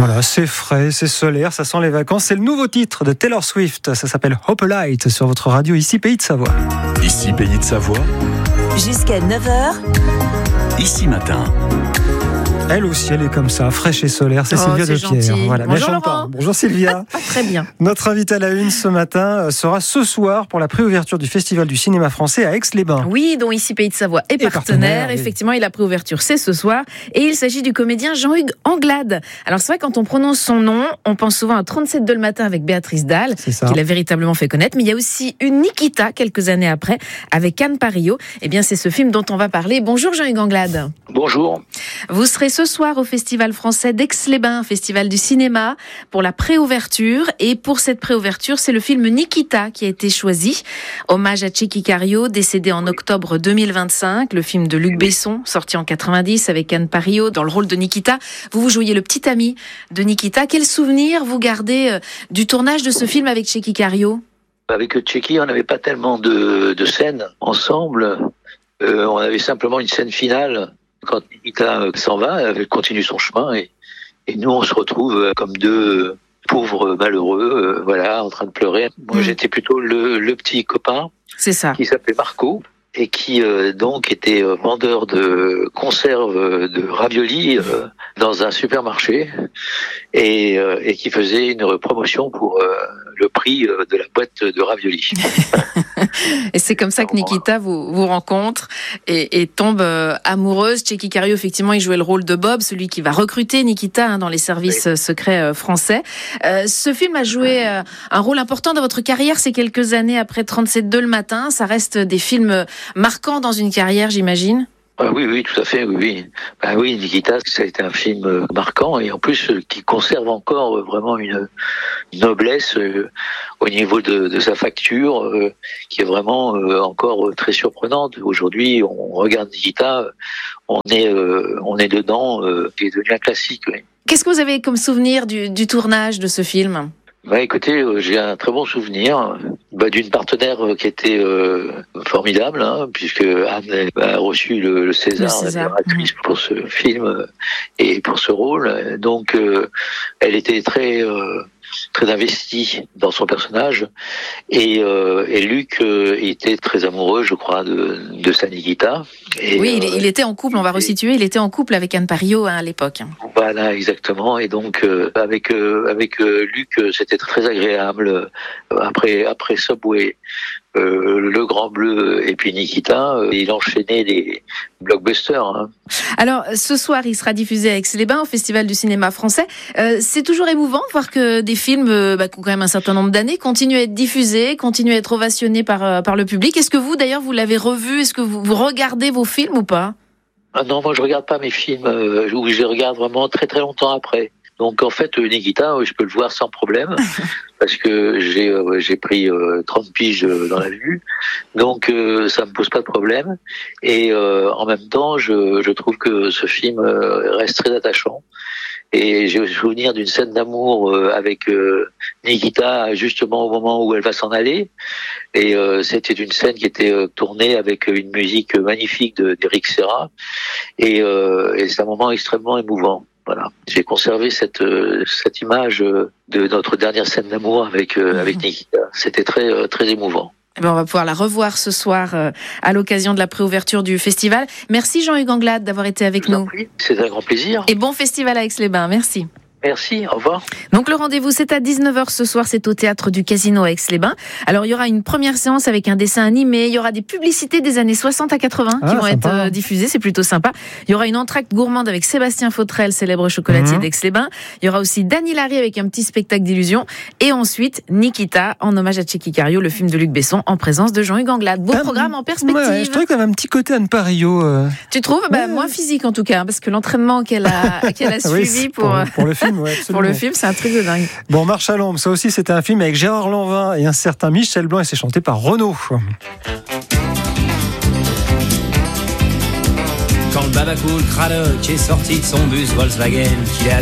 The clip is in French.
Voilà, c'est frais, c'est solaire, ça sent les vacances. C'est le nouveau titre de Taylor Swift. Ça s'appelle Hope Light sur votre radio, ici Pays de Savoie. Ici Pays de Savoie. Jusqu'à 9h. Ici Matin. Elle aussi, elle est comme ça, fraîche et solaire. C'est Sylvia c'est Depierre. gentil. Voilà. Bonjour, Mais elle chante Laurent. pas. Bonjour Sylvia. Très bien. Notre invitée à la une ce matin sera ce soir pour la préouverture du Festival du cinéma français à Aix-les-Bains. Oui, dont ici Pays de Savoie est partenaire. oui. Effectivement, et la préouverture, c'est ce soir. Et il s'agit du comédien Jean-Hugues Anglade. Alors c'est vrai, quand on prononce son nom, on pense souvent à 37 de le matin avec Béatrice Dalle, C'est ça. qui l'a véritablement fait connaître. Mais il y a aussi une Nikita, quelques années après, avec Anne Parillo. Eh bien, c'est ce film dont on va parler. Bonjour Jean-Hugues Anglade. Bonjour. Vous serez ce soir au Festival français d'Aix-les-Bains, Festival du cinéma, pour la préouverture. Et pour cette préouverture, c'est le film Nikita qui a été choisi. Hommage à Tchéky Karyo, décédé en octobre 2025. Le film de Luc Besson, sorti en 90 avec Anne Parillo dans le rôle de Nikita. Vous jouiez le petit ami de Nikita. Quel souvenir vous gardez du tournage de ce film avec Tchéky Karyo ? Avec Tchéky, on n'avait pas tellement de scènes ensemble. On avait simplement une scène finale. Quand Nikita s'en va, elle continue son chemin et nous, on se retrouve comme deux pauvres malheureux, voilà, en train de pleurer. Moi, j'étais plutôt le petit copain C'est ça. qui s'appelait Marco et qui donc était vendeur de conserves de raviolis dans un supermarché et qui faisait une promotion pour le prix de la boîte de raviolis. Et c'est comme ça que Nikita vous rencontre et tombe amoureuse. Tchéky Karyo, effectivement, il jouait le rôle de Bob, celui qui va recruter Nikita dans les services secrets français. Ce film a joué un rôle important dans votre carrière ces quelques années après 37.2 le matin. Ça reste des films marquants dans une carrière, j'imagine. Oui, tout à fait, oui. Ben oui, Nikita, ça a été un film marquant et en plus qui conserve encore vraiment une noblesse au niveau de sa facture qui est vraiment encore très surprenante. Aujourd'hui, on regarde Nikita, on est dedans, qui est devenu un classique. Oui. Qu'est-ce que vous avez comme souvenir du tournage de ce film ? Écoutez, j'ai un très bon souvenir d'une partenaire qui était formidable, puisque Anne a reçu le César, la meilleure actrice pour ce film et pour ce rôle. Donc, elle était très investie dans son personnage et Luc était très amoureux, je crois, de sa Nikita. Et, oui, il était en couple, on va resituer, il était en couple avec Anne Parillo à l'époque. Voilà, exactement. Et donc avec Luc, c'était très agréable. Après Subway, Le Grand Bleu et puis Nikita, il enchaînait les blockbusters. Alors, ce soir, il sera diffusé à Aix-les-Bains au Festival du cinéma français. C'est toujours émouvant de voir que des films qui ont quand même un certain nombre d'années continuent à être diffusés, continuent à être ovationnés par le public. Est-ce que vous, d'ailleurs, vous l'avez revu ? Est-ce que vous regardez vos films ou pas ? Non, moi je regarde pas mes films, ou je les regarde vraiment très très longtemps après. Donc en fait, Nikita, je peux le voir sans problème, parce que j'ai pris 30 piges dans la vue, donc ça me pose pas de problème. Et en même temps, je trouve que ce film reste très attachant. Et j'ai le souvenir d'une scène d'amour avec Nikita justement au moment où elle va s'en aller. Et c'était une scène qui était tournée avec une musique magnifique d'Eric Serra. Et c'est un moment extrêmement émouvant. Voilà. J'ai conservé cette image de notre dernière scène d'amour avec Nikita. C'était très très émouvant. On va pouvoir la revoir ce soir à l'occasion de la préouverture du festival. Merci Jean-Hugues Anglade d'avoir été avec nous. C'est un grand plaisir. Et bon festival à Aix-les-Bains, merci. Merci, au revoir. Donc le rendez-vous, c'est à 19h ce soir, c'est au Théâtre du Casino à Aix-les-Bains. Alors il y aura une première séance avec un dessin animé, il y aura des publicités des années 60 à 80 qui vont être diffusées, c'est plutôt sympa. Il y aura une entracte gourmande avec Sébastien Fautrel, célèbre chocolatier d'Aix-les-Bains. Il y aura aussi Dany Larry avec un petit spectacle d'illusions. Et ensuite, Nikita, en hommage à Tchéky Karyo, le film de Luc Besson, en présence de Jean-Hugues Anglade. Beau programme en perspective. Ouais, je trouvais qu'il y avait un petit côté Anne Parillo. Tu trouves ? Moins physique en tout cas, parce que l'entraînement qu'elle a suivi pour le film, ouais, pour le film, c'est un truc de dingue. Bon, Marche à l'ombre, ça aussi c'était un film avec Gérard Lanvin et un certain Michel Blanc et c'est chanté par Renaud. Quand le Babacool Cradock est sorti de son bus Volkswagen, qu'il a